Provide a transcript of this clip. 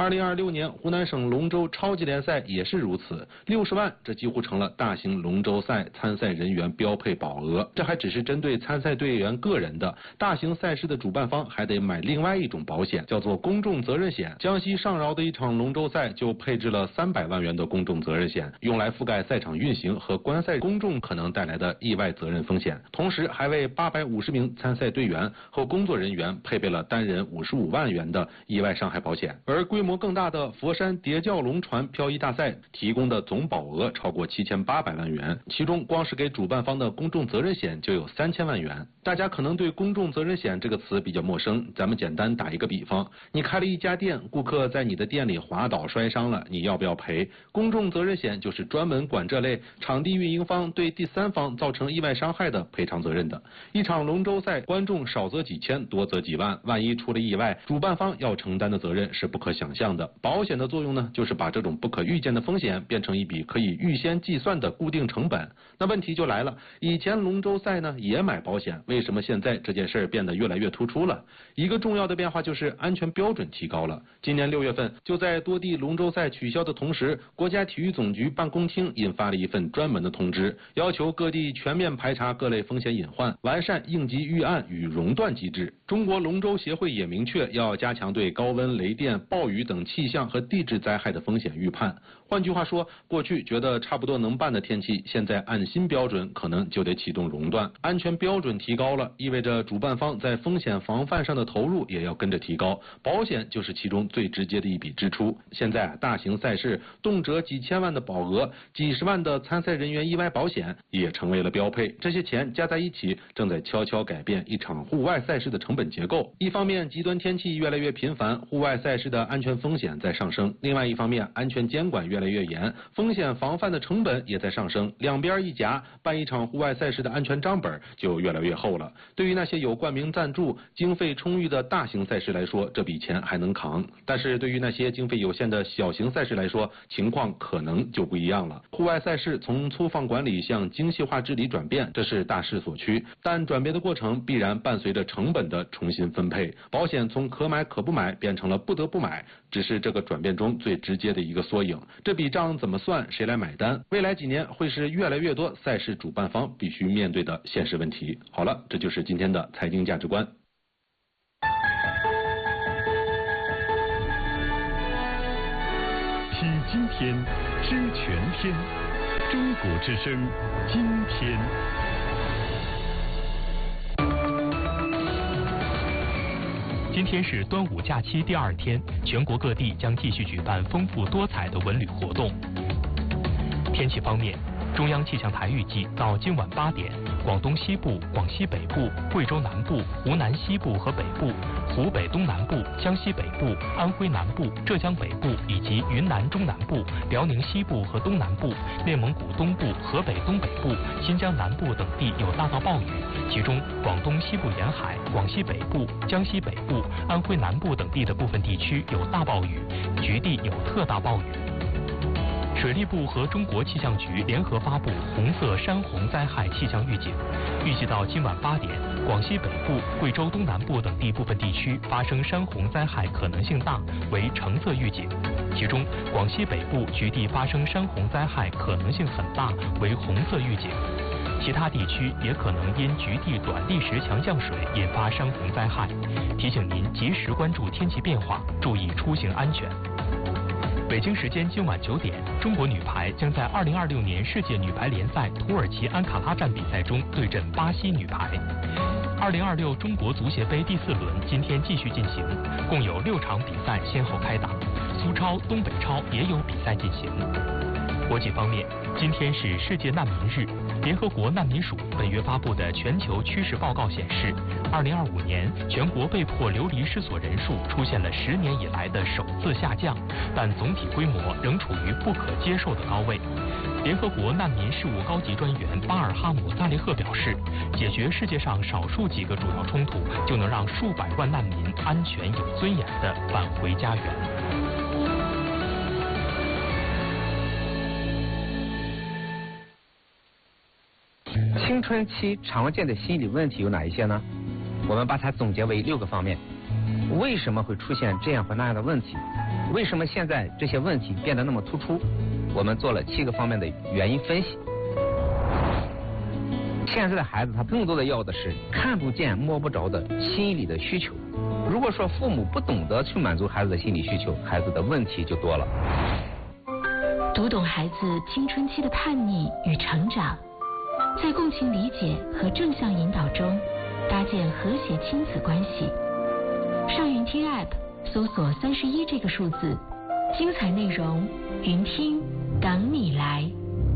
2026年湖南省龙舟超级联赛也是如此，60万，这几乎成了大型龙舟赛参赛人员标配保额。这还只是针对参赛队员个人的，大型赛事的主办方还得买另外一种保险，叫做公众责任险。江西上饶的一场龙舟赛就配置了300万元的公众责任险，用来覆盖赛场运行和观赛公众可能带来的意外责任风险，同时还为850名参赛队员和工作人员配备了单人55万元的意外伤害保险。而规模更大的佛山叠教龙船漂移大赛提供的总保额超过7800万元，其中光是给主办方的公众责任险就有3000万元。大家可能对公众责任险这个词比较陌生，咱们简单打一个比方，你开了一家店，顾客在你的店里滑倒摔伤了，你要不要赔？公众责任险就是专门管这类场地运营方对第三方造成意外伤害的赔偿责任的。一场龙舟赛，观众少则几千，多则几万，万一出了意外，主办方要承担的责任是不可想象的。保险的作用呢，就是把这种不可预见的风险变成一笔可以预先计算的固定成本。那问题就来了，以前龙舟赛呢也买保险，为什么现在这件事变得越来越突出了？一个重要的变化就是安全标准提高了。今年6月份，就在多地龙舟赛取消的同时，国家体育总局办公厅印发了一份专门的通知，要求各地全面排查各类风险隐患，完善应急预案与熔断机制。中国龙舟协会也明确要加强对高温、雷电、暴雨等气象和地质灾害的风险预判。换句话说，过去觉得差不多能办的天气，现在按新标准可能就得启动熔断。安全标准提高了，意味着主办方在风险防范上的投入也要跟着提高，保险就是其中最直接的一笔支出。现在大型赛事动辄几千万的保额，几十万的参赛人员意外保险也成为了标配。这些钱加在一起，正在悄悄改变一场户外赛事的成本结构。一方面，极端天气越来越频繁，户外赛事的安全风险在上升；另外一方面，安全监管越来越严，风险防范的成本也在上升。两边一夹，办一场户外赛事的安全账本就越来越厚了。对于那些有冠名赞助、经费充裕的大型赛事来说，这笔钱还能扛；但是对于那些经费有限的小型赛事来说，情况可能就不一样了。户外赛事从粗放管理向精细化治理转变，这是大势所趋，但转变的过程必然伴随着成本的重新分配。保险从可买可不买变成了不得不买，只是这个转变中最直接的一个缩影。这笔账怎么算，谁来买单？未来几年会是越来越多赛事主办方必须面对的现实问题。好了，这就是今天的财经价值观。 体今天，知全天。中国之声，今天。 今天是端午假期第2天，全国各地将继续举办丰富多彩的文旅活动。天气方面，中央气象台预计到今晚8点，广东西部、广西北部、贵州南部、湖南西部和北部、湖北东南部、江西北部、安徽南部、浙江北部以及云南中南部、辽宁西部和东南部、内蒙古东部、河北东北部、新疆南部等地有大到暴雨，其中广东西部沿海、广西北部、江西北部、安徽南部等地的部分地区有大暴雨，局地有特大暴雨。水利部和中国气象局联合发布红色山洪灾害气象预警，预计到今晚8点，广西北部、贵州东南部等地部分地区发生山洪灾害可能性大，为橙色预警；其中广西北部局地发生山洪灾害可能性很大，为红色预警。其他地区也可能因局地短历时强降水引发山洪灾害，提醒您及时关注天气变化，注意出行安全。北京时间今晚9点，中国女排将在2026年世界女排联赛土耳其安卡拉站比赛中对阵巴西女排。2026中国足协杯第4轮今天继续进行，共有6场比赛先后开打，苏超、东北超也有比赛进行。国际方面，今天是世界难民日。联合国难民署本月发布的全球趋势报告显示，2025年全国被迫流离失所人数出现了10年以来的首次下降，但总体规模仍处于不可接受的高位。联合国难民事务高级专员巴尔哈姆·萨利赫表示，解决世界上少数几个主要冲突，就能让数百万难民安全有尊严地返回家园。 青春期常见的心理问题有哪一些呢？我们把它总结为6个方面。为什么会出现这样或那样的问题？ 为什么现在这些问题变得那么突出？我们做了7个方面的原因分析。现在的孩子他更多的要的是看不见摸不着的心理的需求。如果说父母不懂得去满足孩子的心理需求，孩子的问题就多了。 读懂孩子青春期的叛逆与成长，在共情理解和正向引导中搭建和谐亲子关系。上云听 App 搜索31这个数字，精彩内容云听等你来。